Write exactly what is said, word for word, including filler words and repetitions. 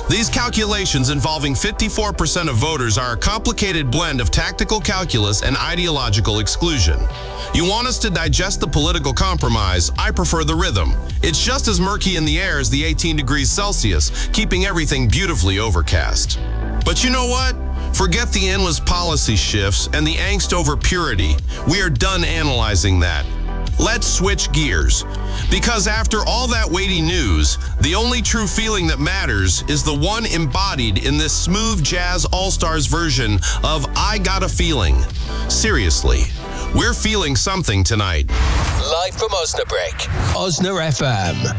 These calculations involving fifty-four percent of voters are a complicated blend of tactical calculus and ideological exclusion. You want us to digest the political compromise? I prefer the rhythm. It's just as murky in the air as the eighteen degrees Celsius, keeping everything beautifully overcast. But you know what? Forget the endless policy shifts and the angst over purity. We are done analyzing that. Let's switch gears. Because after all that weighty news, the only true feeling that matters is the one embodied in this smooth jazz all-stars version of I Got a Feeling. Seriously, we're feeling something tonight. Live from Osnabrück, Osna F M.